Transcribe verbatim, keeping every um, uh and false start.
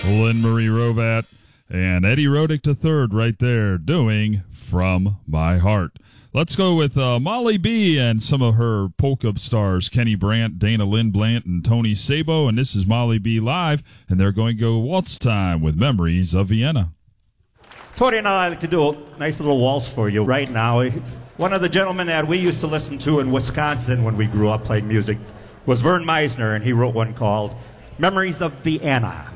Lynn Marie Robat and Eddie Rodick the third right there doing From My Heart. Let's go with uh, Molly B and some of her polka stars, Kenny Brandt, Dana Lynn Blant, and Tony Sabo. And this is Molly B live, and they're going to go waltz time with Memories of Vienna. Tony and I like to do a nice little waltz for you right now. One of the gentlemen that we used to listen to in Wisconsin when we grew up playing music was Vern Meisner, and he wrote one called Memories of Vienna.